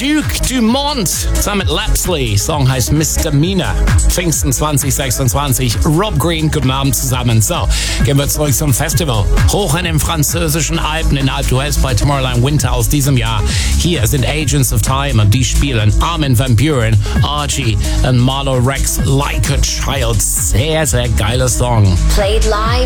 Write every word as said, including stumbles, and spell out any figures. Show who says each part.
Speaker 1: Duke Dumont zusammen mit Lapsley. Song heißt Misdemeanor. Pfingsten zwanzig sechsundzwanzig. Rob Green, guten Abend zusammen. So, gehen wir zurück zum Festival. Hoch in den französischen Alpen in Alpe d'Huez bei Tomorrowland Winter aus diesem Jahr. Hier sind Agents of Time und die spielen Armin van Buuren, Archie und Marlo Rex, Like a Child. Sehr, sehr geiler Song.
Speaker 2: Played live